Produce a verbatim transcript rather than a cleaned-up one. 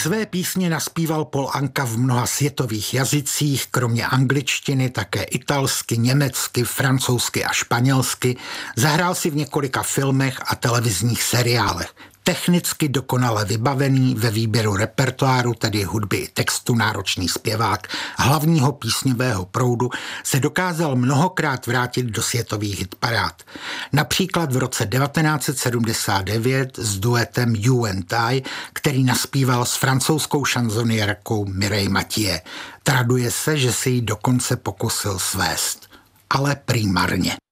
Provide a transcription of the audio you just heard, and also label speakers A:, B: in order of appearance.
A: Své písně naspíval Paul Anka v mnoha světových jazycích, kromě angličtiny také italsky, německy, francouzsky a španělsky. Zahrál si v několika filmech a televizních seriálech. Technicky dokonale vybavený, ve výběru repertoáru, tedy hudby i textu, náročný zpěvák hlavního písňového proudu, se dokázal mnohokrát vrátit do světových hitparád. Například v roce devatenáct set sedmdesát devět s duetem You and I, který naspíval s francouzskou šanzoniérkou Mireille Mathieu. Traduje se, že si ji dokonce pokusil svést, ale prý marně.